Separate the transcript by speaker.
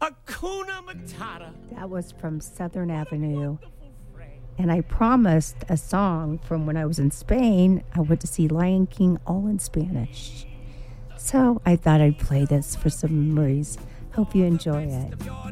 Speaker 1: Hakuna Matata.
Speaker 2: That was from Southern Avenue. And I promised a song from when I was in Spain. I went to see Lion King all in Spanish. So I thought I'd play this for some memories. Hope you enjoy it.